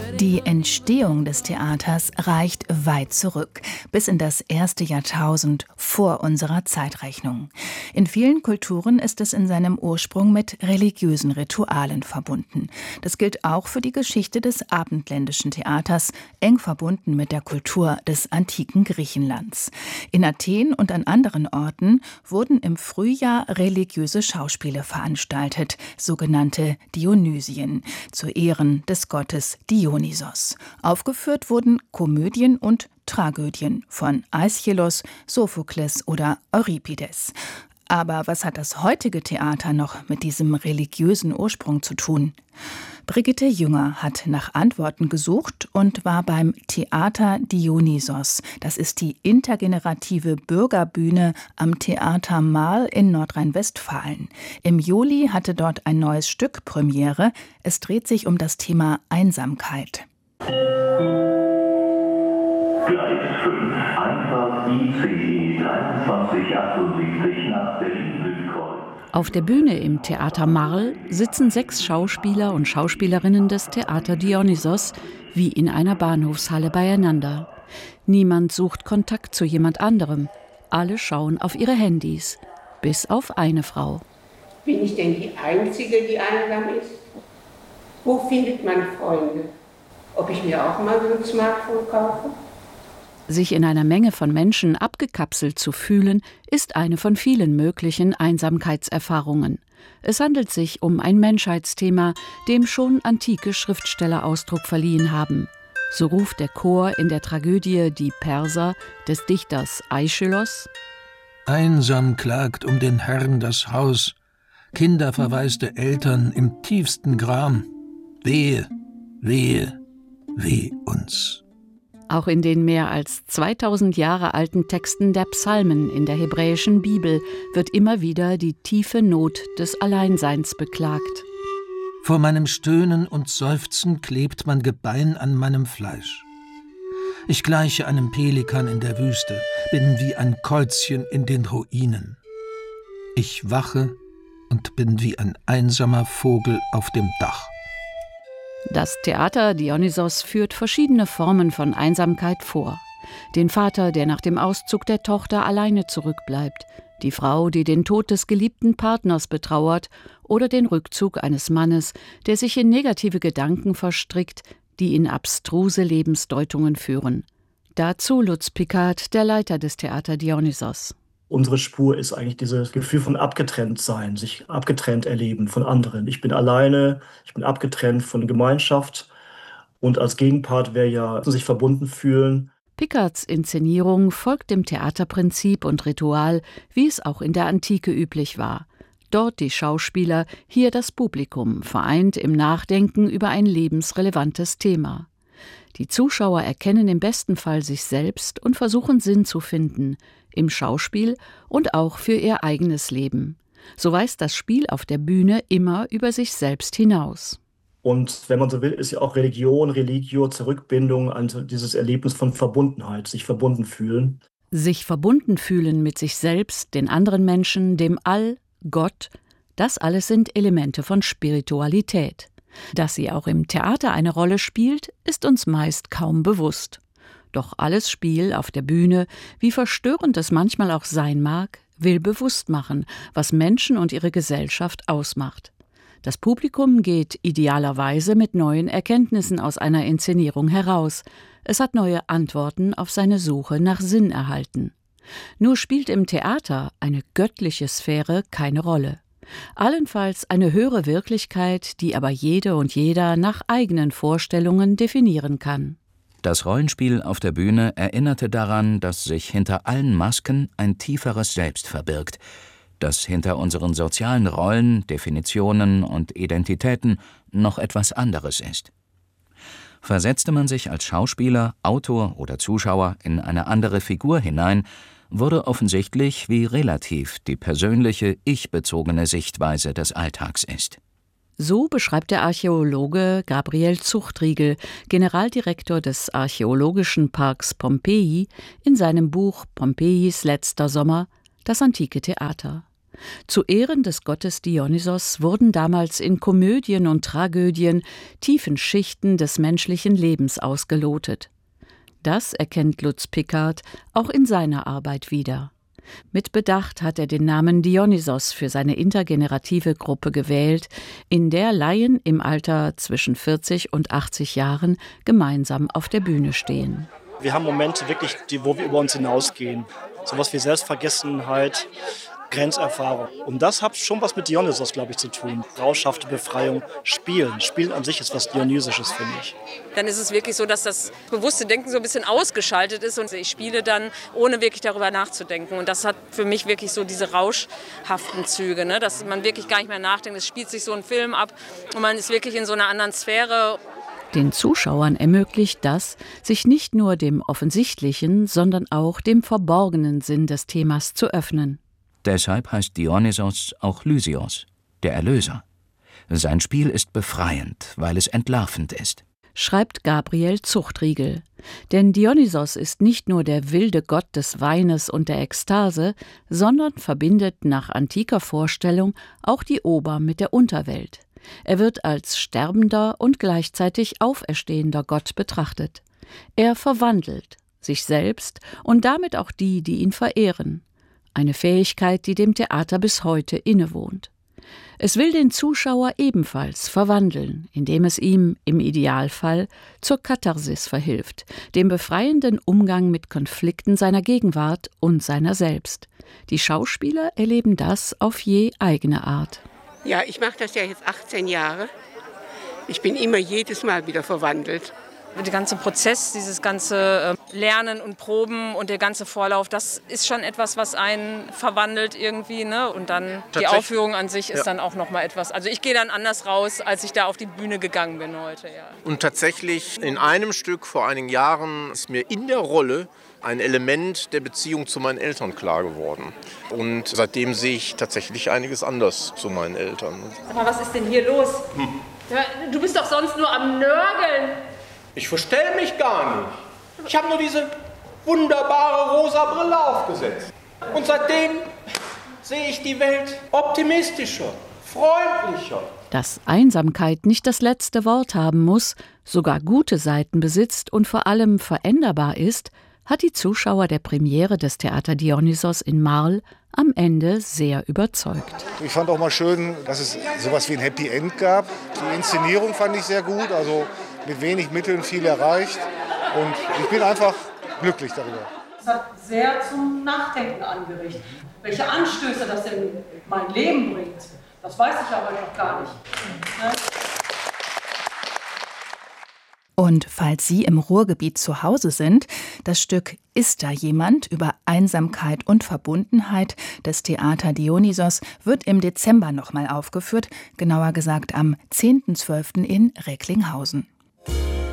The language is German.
Die Entstehung des Theaters reicht weit zurück, bis in das erste Jahrtausend vor unserer Zeitrechnung. In vielen Kulturen ist es in seinem Ursprung mit religiösen Ritualen verbunden. Das gilt auch für die Geschichte des abendländischen Theaters, eng verbunden mit der Kultur des antiken Griechenlands. In Athen und an anderen Orten wurden im Frühjahr religiöse Schauspiele veranstaltet, sogenannte Dionysien, zu Ehren des Gottes Dionysos. Aufgeführt wurden Komödien und Tragödien von Aeschylus, Sophokles oder Euripides. Aber was hat das heutige Theater noch mit diesem religiösen Ursprung zu tun? Brigitte Jünger hat nach Antworten gesucht und war beim Theater Dionysos. Das ist die intergenerative Bürgerbühne am Theater Marl in Nordrhein-Westfalen. Im Juli hatte dort ein neues Stück Premiere. Es dreht sich um das Thema Einsamkeit. Gleis 5, Einfahrt ICE 2378 nach Berlin-Südkreuz. Auf der Bühne im Theater Marl sitzen 6 Schauspieler und Schauspielerinnen des Theater Dionysos wie in einer Bahnhofshalle beieinander. Niemand sucht Kontakt zu jemand anderem. Alle schauen auf ihre Handys, bis auf eine Frau. Bin ich denn die Einzige, die einsam ist? Wo findet man Freunde? Ob ich mir auch mal so ein Smartphone kaufe? Sich in einer Menge von Menschen abgekapselt zu fühlen, ist eine von vielen möglichen Einsamkeitserfahrungen. Es handelt sich um ein Menschheitsthema, dem schon antike Schriftsteller Ausdruck verliehen haben. So ruft der Chor in der Tragödie Die Perser des Dichters Aeschylos: Einsam klagt um den Herrn das Haus, kinderverwaiste Eltern im tiefsten Gram. Wehe, wehe, weh uns. Auch in den mehr als 2000 Jahre alten Texten der Psalmen in der hebräischen Bibel wird immer wieder die tiefe Not des Alleinseins beklagt. Vor meinem Stöhnen und Seufzen klebt mein Gebein an meinem Fleisch. Ich gleiche einem Pelikan in der Wüste, bin wie ein Käuzchen in den Ruinen. Ich wache und bin wie ein einsamer Vogel auf dem Dach. Das Theater Dionysos führt verschiedene Formen von Einsamkeit vor. Den Vater, der nach dem Auszug der Tochter alleine zurückbleibt, die Frau, die den Tod des geliebten Partners betrauert, oder den Rückzug eines Mannes, der sich in negative Gedanken verstrickt, die in abstruse Lebensdeutungen führen. Dazu Lutz Pickard, der Leiter des Theater Dionysos. Unsere Spur ist eigentlich dieses Gefühl von Abgetrenntsein, sich abgetrennt erleben von anderen. Ich bin alleine, ich bin abgetrennt von Gemeinschaft und als Gegenpart wäre ja sich verbunden fühlen. Pickards Inszenierung folgt dem Theaterprinzip und Ritual, wie es auch in der Antike üblich war. Dort die Schauspieler, hier das Publikum, vereint im Nachdenken über ein lebensrelevantes Thema. Die Zuschauer erkennen im besten Fall sich selbst und versuchen Sinn zu finden, im Schauspiel und auch für ihr eigenes Leben. So weist das Spiel auf der Bühne immer über sich selbst hinaus. Und wenn man so will, ist ja auch Religion, Religio, Zurückbindung an dieses Erlebnis von Verbundenheit, sich verbunden fühlen. Sich verbunden fühlen mit sich selbst, den anderen Menschen, dem All, Gott, das alles sind Elemente von Spiritualität. Dass sie auch im Theater eine Rolle spielt, ist uns meist kaum bewusst. Doch alles Spiel auf der Bühne, wie verstörend es manchmal auch sein mag, will bewusst machen, was Menschen und ihre Gesellschaft ausmacht. Das Publikum geht idealerweise mit neuen Erkenntnissen aus einer Inszenierung heraus. Es hat neue Antworten auf seine Suche nach Sinn erhalten. Nur spielt im Theater eine göttliche Sphäre keine Rolle. Allenfalls eine höhere Wirklichkeit, die aber jede und jeder nach eigenen Vorstellungen definieren kann. Das Rollenspiel auf der Bühne erinnerte daran, dass sich hinter allen Masken ein tieferes Selbst verbirgt, dass hinter unseren sozialen Rollen, Definitionen und Identitäten noch etwas anderes ist. Versetzte man sich als Schauspieler, Autor oder Zuschauer in eine andere Figur hinein, wurde offensichtlich, wie relativ die persönliche, ich-bezogene Sichtweise des Alltags ist. So beschreibt der Archäologe Gabriel Zuchtriegel, Generaldirektor des Archäologischen Parks Pompeji, in seinem Buch »Pompejis letzter Sommer« das antike Theater. Zu Ehren des Gottes Dionysos wurden damals in Komödien und Tragödien tiefen Schichten des menschlichen Lebens ausgelotet. Das erkennt Lutz Pickard auch in seiner Arbeit wieder. Mit Bedacht hat er den Namen Dionysos für seine intergenerative Gruppe gewählt, in der Laien im Alter zwischen 40 und 80 Jahren gemeinsam auf der Bühne stehen. Wir haben Momente wirklich, wo wir über uns hinausgehen. Sowas wie Selbstvergessenheit, Grenzerfahrung. Und das hat schon was mit Dionysos, glaube ich, zu tun. Rauschhafte Befreiung, Spielen. Spielen an sich ist was Dionysisches, finde ich. Dann ist es wirklich so, dass das bewusste Denken so ein bisschen ausgeschaltet ist und ich spiele dann, ohne wirklich darüber nachzudenken. Und das hat für mich wirklich so diese rauschhaften Züge, ne? Dass man wirklich gar nicht mehr nachdenkt. Es spielt sich so ein Film ab und man ist wirklich in so einer anderen Sphäre. Den Zuschauern ermöglicht das, sich nicht nur dem offensichtlichen, sondern auch dem verborgenen Sinn des Themas zu öffnen. Deshalb heißt Dionysos auch Lysios, der Erlöser. Sein Spiel ist befreiend, weil es entlarvend ist. Schreibt Gabriel Zuchtriegel. Denn Dionysos ist nicht nur der wilde Gott des Weines und der Ekstase, sondern verbindet nach antiker Vorstellung auch die Ober- mit der Unterwelt. Er wird als sterbender und gleichzeitig auferstehender Gott betrachtet. Er verwandelt sich selbst und damit auch die, die ihn verehren. Eine Fähigkeit, die dem Theater bis heute innewohnt. Es will den Zuschauer ebenfalls verwandeln, indem es ihm im Idealfall zur Katharsis verhilft, dem befreienden Umgang mit Konflikten seiner Gegenwart und seiner selbst. Die Schauspieler erleben das auf je eigene Art. Ja, ich mache das ja jetzt 18 Jahre. Ich bin immer jedes Mal wieder verwandelt. Der ganze Prozess, dieses ganze Lernen und Proben und der ganze Vorlauf, das ist schon etwas, was einen verwandelt irgendwie, ne? Und dann die Aufführung an sich ist dann auch noch mal etwas. Also ich gehe dann anders raus, als ich da auf die Bühne gegangen bin heute. Ja. Und tatsächlich in einem Stück vor einigen Jahren ist mir in der Rolle ein Element der Beziehung zu meinen Eltern klar geworden. Und seitdem sehe ich tatsächlich einiges anders zu meinen Eltern. Aber was ist denn hier los? Du bist doch sonst nur am Nörgeln. Ich verstelle mich gar nicht. Ich habe nur diese wunderbare rosa Brille aufgesetzt. Und seitdem sehe ich die Welt optimistischer, freundlicher. Dass Einsamkeit nicht das letzte Wort haben muss, sogar gute Seiten besitzt und vor allem veränderbar ist, hat die Zuschauer der Premiere des Theater Dionysos in Marl am Ende sehr überzeugt. Ich fand auch mal schön, dass es sowas wie ein Happy End gab. Die Inszenierung fand ich sehr gut, also mit wenig Mitteln viel erreicht. Und ich bin einfach glücklich darüber. Es hat sehr zum Nachdenken angeregt. Welche Anstöße das in mein Leben bringt, das weiß ich aber noch gar nicht. Und falls Sie im Ruhrgebiet zu Hause sind, das Stück Ist da jemand über Einsamkeit und Verbundenheit des Theater Dionysos wird im Dezember nochmal aufgeführt, genauer gesagt am 10.12. in Recklinghausen.